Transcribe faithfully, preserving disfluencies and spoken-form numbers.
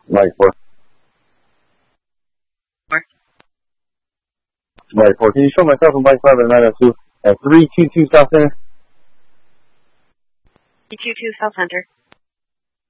Light four. Four. Light four. Can you show myself and Light five at nine oh two at three two two South Center? three two two South Center.